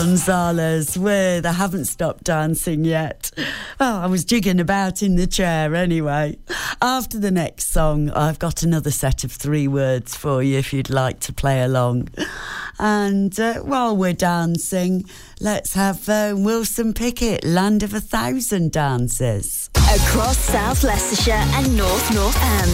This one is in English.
Gonzalez with I Haven't Stopped Dancing Yet. Well, I was jigging about in the chair anyway. After the next song, I've got another set of 3 words for you if you'd like to play along. And while we're dancing, let's have Wilson Pickett, Land of 1,000 Dances. Across South Leicestershire and North Northants.